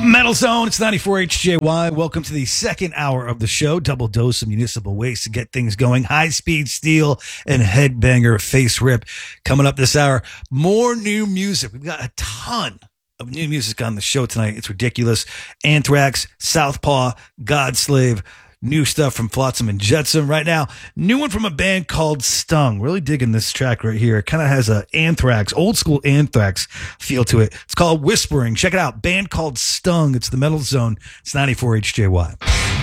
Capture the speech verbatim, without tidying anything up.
Metal Zone, it's ninety-four H J Y. Welcome to the second hour of the show. Double dose of municipal waste to get things going. High Speed Steel and Headbanger Face Rip coming up this hour. More new music. We've got a ton of new music on the show tonight. It's ridiculous. Anthrax, Southpaw, Godslave. New stuff from Flotsam and Jetsam right now. New one from a band called Stung. Really digging this track right here. It kind of has a Anthrax, old school Anthrax feel to it. It's called Whispering. Check it out. Band called Stung. It's the Metal Zone. It's ninety-four H J Y.